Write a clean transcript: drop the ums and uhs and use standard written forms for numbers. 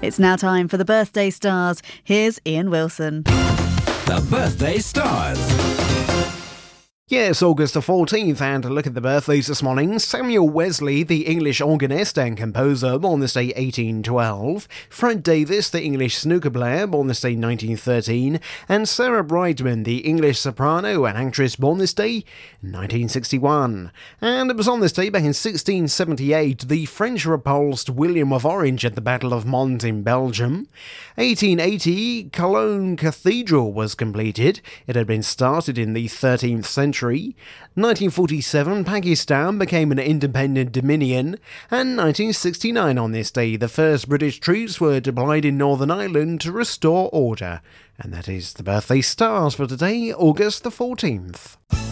It's now time for the Birthday Stars. Here's Ian Wilson. The Birthday Stars. Yes, August the 14th, and to look at the birthdays this morning, Samuel Wesley, the English organist and composer, born this day 1812, Fred Davis, the English snooker player, born this day 1913, and Sarah Brightman, the English soprano and actress, born this day 1961. And it was on this day back in 1678 the French repulsed William of Orange at the Battle of Mons in Belgium. 1880, Cologne Cathedral was completed. It had been started in the 13th century. 1947, Pakistan became an independent dominion, and 1969 on this day, the first British troops were deployed in Northern Ireland to restore order. And that is the Birthday Stars for today, August the 14th.